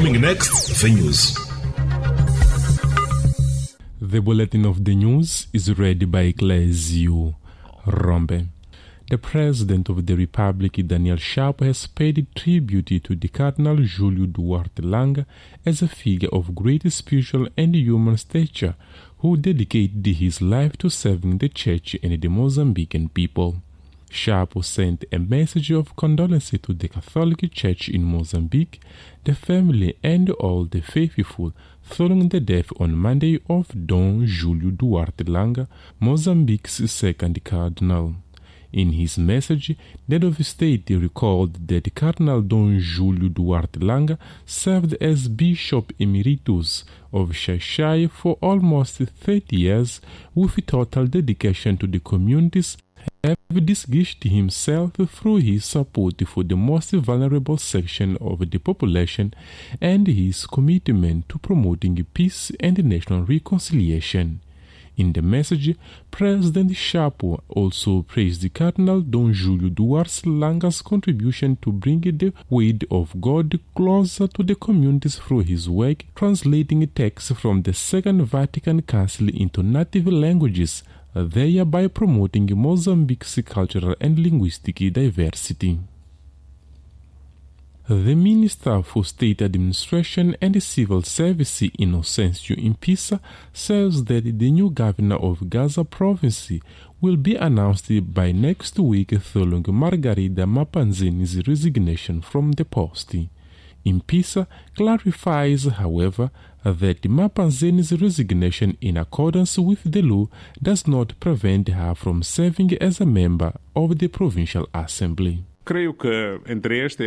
Coming next, the news. The bulletin of the news is read by Clésio Rombe. The President of the Republic, Daniel Chapo, has paid tribute to the Cardinal Júlio Duarte Langa as a figure of great spiritual and human stature who dedicated his life to serving the Church and the Mozambican people. Chapo sent a message of condolence to the Catholic Church in Mozambique, the family and all the faithful following the death on Monday of Dom Júlio Duarte Langa, Mozambique's second cardinal. In his message, the head of state recalled that Cardinal Dom Júlio Duarte Langa served as Bishop Emeritus of Xai-Xai for almost 30 years with total dedication to the communities, having distinguished himself through his support for the most vulnerable section of the population and his commitment to promoting peace and national reconciliation. In the message, President Chapo also praised Cardinal Dom Júlio Duarte Langa's contribution to bring the word of God closer to the communities through his work translating texts from the Second Vatican Council into native languages, thereby promoting Mozambique's cultural and linguistic diversity. The Minister for State Administration and Civil Service, Inocêncio Impisa, says that the new governor of Gaza province will be announced by next week following Margarida Mapanzini's resignation from the post. Impisa clarifies, however, that Mapanzini's resignation in accordance with the law does not prevent her from serving as a member of the Provincial Assembly. Creio que entre esta